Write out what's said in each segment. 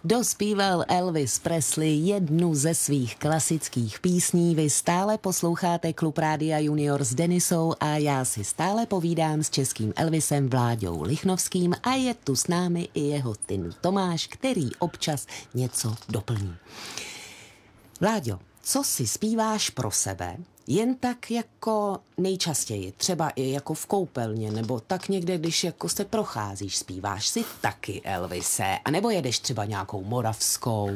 Dospíval Elvis Presley jednu ze svých klasických písní. Vy stále posloucháte Klub Rádia Junior s Denisou a já si stále povídám s českým Elvisem Vláďou Lichnovským a je tu s námi i jeho syn Tomáš, který občas něco doplní. Vláďo, co si zpíváš pro sebe? Jen tak jako nejčastěji, třeba i jako v koupelně, nebo tak někde, když jako se procházíš, zpíváš si taky Elvise, anebo jedeš třeba nějakou moravskou?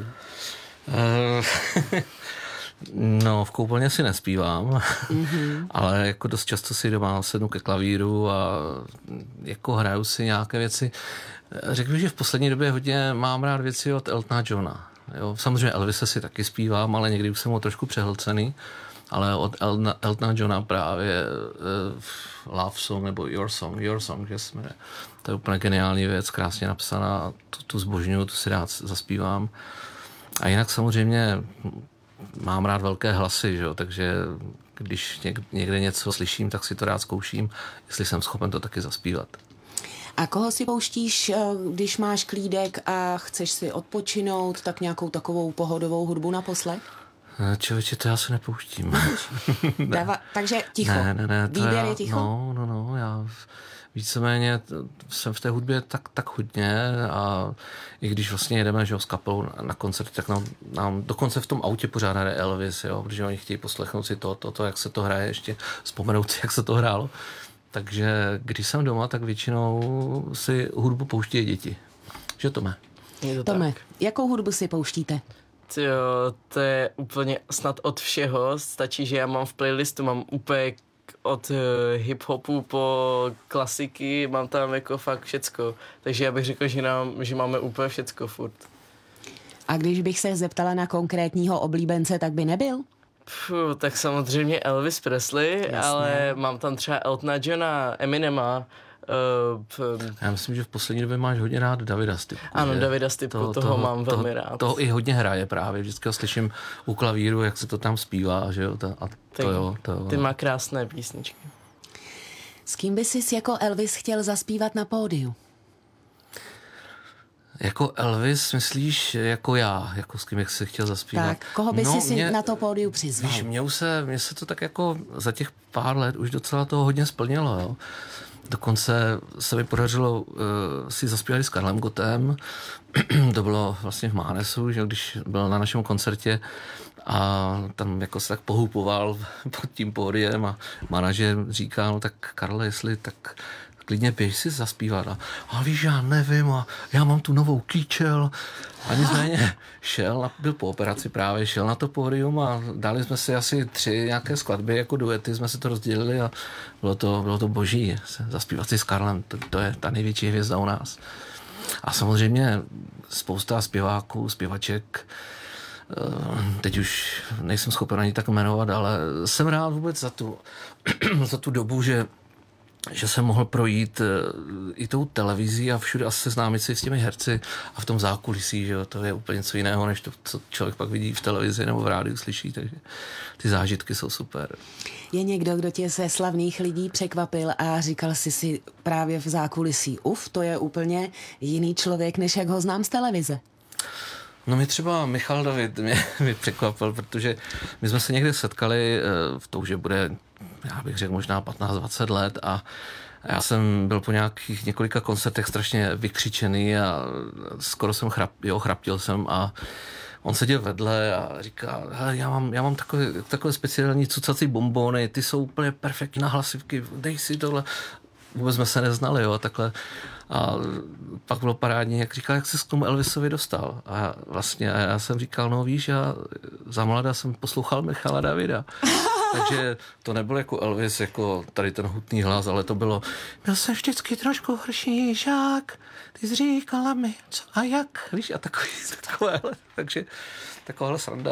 No, v koupelně si nespívám, ale jako dost často si doma sednu ke klavíru a jako hraju si nějaké věci. Řekl bych, že v poslední době hodně mám rád věci od Eltona Johna. Jo, samozřejmě Elvise si taky zpívám, ale někdy už jsem ho trošku přehlcený. Ale od Eltona Johna právě Love Song nebo Your Song, že jsme, to je úplně geniální věc, krásně napsaná, tu zbožňuju, tu si rád zaspívám. A jinak samozřejmě mám rád velké hlasy, že jo? Takže když někde něco slyším, tak si to rád zkouším, jestli jsem schopen to taky zaspívat. A koho si pouštíš, když máš klídek a chceš si odpočinout, tak nějakou takovou pohodovou hudbu na poslech? Člověče, to já se nepouštím. Takže ticho. Ne, Výběr je ticho? No, já víceméně jsem v té hudbě tak hodně a i když vlastně jedeme, že jo, s kapelou na koncert, tak nám dokonce v tom autě pořád hraje Elvis, jo, protože oni chtějí poslechnout si to, jak se to hraje, ještě vzpomenout si, jak se to hrálo. Takže když jsem doma, tak většinou si hudbu pouští děti. Že Tome? Tome, jakou hudbu si pouštíte? To je úplně snad od všeho, stačí, že já mám v playlistu, mám úplně od hip-hopu po klasiky, mám tam jako fakt všecko, takže já bych řekl, že máme úplně všecko furt. A když bych se zeptala na konkrétního oblíbence, tak by nebyl? Tak samozřejmě Elvis Presley, jasně. Ale mám tam třeba Eltona Johna, Eminema. Já myslím, že v poslední době máš hodně rád Davida Stypku. Ano, Davida Stypku, toho mám velmi rád. Toho i hodně hraje právě, vždycky ho slyším u klavíru, jak se to tam zpívá, že jo, to Ty má krásné písničky. S kým by jsi jako Elvis chtěl zaspívat na pódiu? Jako Elvis, myslíš, jako já, jako s kým jsi chtěl zaspívat? Tak, koho by si na to pódiu přizval? Víš, mně se to tak jako za těch pár let už docela toho hodně splnilo, jo. Dokonce se mi podařilo si zaspívat s Karlem Gottem, to bylo vlastně v Mánesu, že když byl na našem koncertě a tam jako se tak pohupoval pod tím pódiem a manažer říkal, no tak Karle, jestli tak klidně běž si zaspívat. A víš, já nevím, a já mám tu novou kýčel. A nicméně byl po operaci právě, šel na to pódium a dali jsme si asi 3 nějaké skladby, jako duety, jsme si to rozdělili a bylo to boží. Zaspívat si s Karlem, to je ta největší hvězda u nás. A samozřejmě spousta zpěváků, zpěvaček, teď už nejsem schopen ani tak jmenovat, ale jsem rád vůbec za tu dobu, že jsem mohl projít i tou televizí a všude a seznámit se s těmi herci a v tom zákulisí, že jo, to je úplně něco jiného, než to, co člověk pak vidí v televizi nebo v rádiu slyší, takže ty zážitky jsou super. Je někdo, kdo tě ze slavných lidí překvapil a říkal jsi si právě v zákulisí, to je úplně jiný člověk, než jak ho znám z televize? No mě třeba Michal David mě překvapil, protože my jsme se někde setkali v tom, že bude, já bych řekl, možná 15-20 let a já jsem byl po nějakých několika koncertech strašně vykřičený a skoro jsem chraptil jsem a on seděl vedle a říká, hele, já mám takové speciální cucací bonbony, ty jsou úplně perfektní na hlasivky, dej si tohle. Vůbec jsme se neznali, jo, takhle. A pak bylo parádní, jak říkal, jak jsi k tomu Elvisovi dostal. A vlastně já jsem říkal, no víš, já za mladá jsem poslouchal Michala Davida. Takže to nebylo jako Elvis, jako tady ten hutný hlas, ale to byl jsem vždycky trošku horší žák, ty jsi říkala mi, co a jak, víš, a takovéhle, takže takováhle sranda.